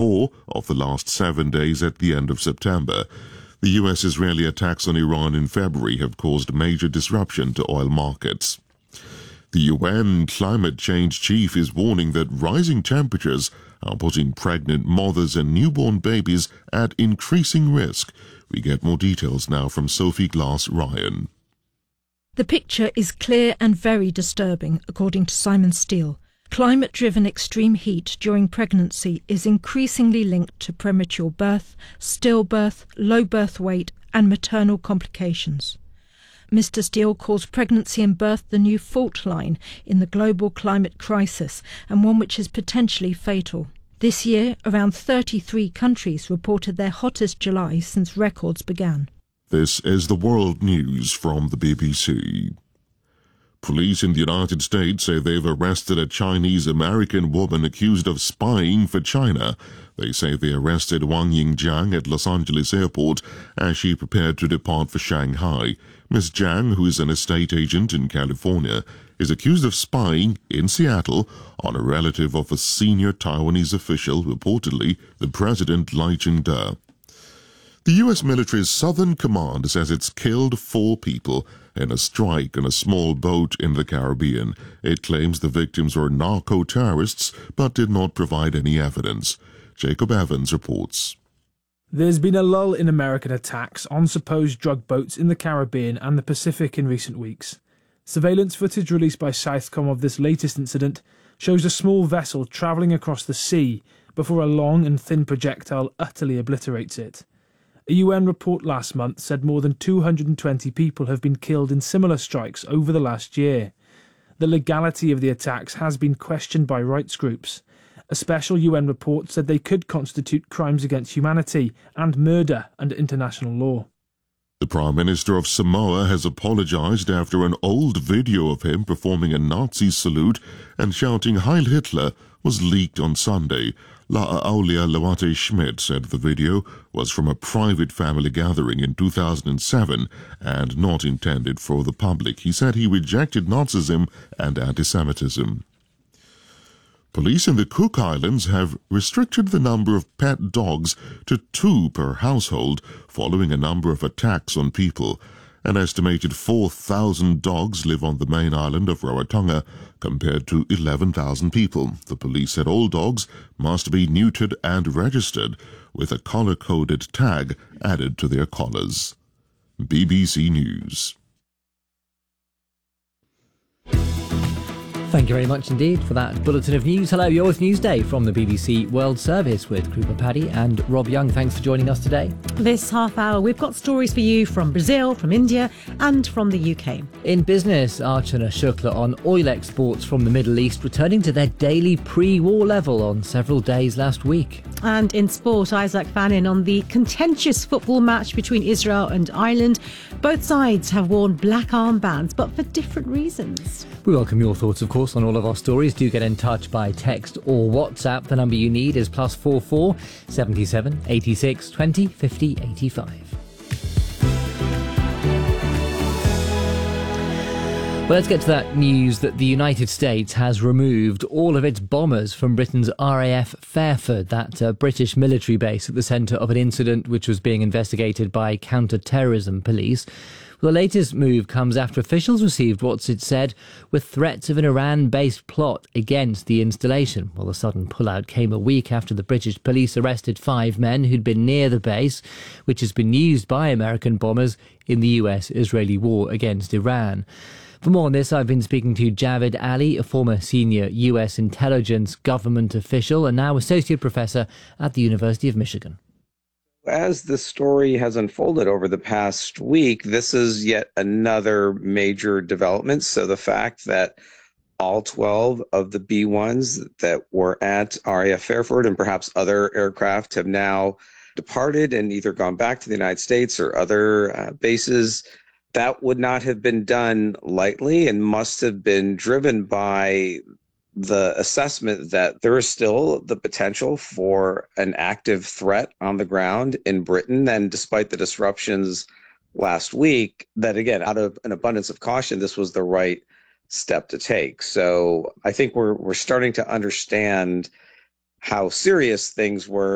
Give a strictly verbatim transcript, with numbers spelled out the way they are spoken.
four of the last seven days at the end of September. The U S-Israeli attacks on Iran in February have caused major disruption to oil markets. The U N climate change chief is warning that rising temperatures are putting pregnant mothers and newborn babies at increasing risk. We get more details now from Sophie Glass-Ryan. The picture is clear and very disturbing, according to Simon Steele. Climate-driven extreme heat during pregnancy is increasingly linked to premature birth, stillbirth, low birth weight and maternal complications. Mister Steele calls pregnancy and birth the new fault line in the global climate crisis and one which is potentially fatal. This year, around thirty-three countries reported their hottest July since records began. This is the World News from the B B C. Police in the United States say they've arrested a Chinese-American woman accused of spying for China. They say they arrested Wang Yingjiang at Los Angeles airport as she prepared to depart for Shanghai. Miss Jiang, who is an estate agent in California, is accused of spying in Seattle on a relative of a senior Taiwanese official, reportedly the President Lai Ching-te. The U S military's Southern Command says it's killed four people in a strike on a small boat in the Caribbean. It claims the victims were narco-terrorists but did not provide any evidence. Jacob Evans reports. There's been a lull in American attacks on supposed drug boats in the Caribbean and the Pacific in recent weeks. Surveillance footage released by Southcom of this latest incident shows a small vessel travelling across the sea before a long and thin projectile utterly obliterates it. A U N report last month said more than two hundred twenty people have been killed in similar strikes over the last year. The legality of the attacks has been questioned by rights groups. A special U N report said they could constitute crimes against humanity and murder under international law. The Prime Minister of Samoa has apologized after an old video of him performing a Nazi salute and shouting Heil Hitler was leaked on Sunday. La'aulia Lawate Schmidt said the video was from a private family gathering in two thousand seven and not intended for the public. He said he rejected Nazism and anti-Semitism. Police in the Cook Islands have restricted the number of pet dogs to two per household following a number of attacks on people. An estimated four thousand dogs live on the main island of Rarotonga compared to eleven thousand people. The police said all dogs must be neutered and registered with a collar-coded tag added to their collars. B B C News. Thank you very much indeed for that bulletin of news. Hello, yours Newsday from the B B C World Service with Krupa Paddy and Rob Young. Thanks for joining us today. This half hour, we've got stories for you from Brazil, from India and from the U K. In business, Archana Shukla on oil exports from the Middle East returning to their daily pre-war level on several days last week. And in sport, Isaac Fannin on the contentious football match between Israel and Ireland. Both sides have worn black armbands, but for different reasons. We welcome your thoughts, of course, on all of our stories. Do get in touch by text or WhatsApp. The number you need is plus four four seventy seven eighty six twenty fifty eighty five. Well, let's get to that news that the United States has removed all of its bombers from Britain's R A F Fairford, that uh, British military base at the centre of an incident which was being investigated by counter-terrorism police. Well, the latest move comes after officials received what's it said were threats of an Iran-based plot against the installation. Well, the sudden pullout came a week after the British police arrested five men who'd been near the base, which has been used by American bombers in the U S-Israeli war against Iran. For more on this, I've been speaking to Javed Ali, a former senior U S intelligence government official and now associate professor at the University of Michigan. As the story has unfolded over the past week, this is yet another major development. So the fact that all twelve of the B ones that were at R A F Fairford and perhaps other aircraft have now departed and either gone back to the United States or other uh, bases, that would not have been done lightly and must have been driven by the assessment that there is still the potential for an active threat on the ground in Britain. And despite the disruptions last week, that again, out of an abundance of caution, this was the right step to take. So I think we're we're starting to understand how serious things were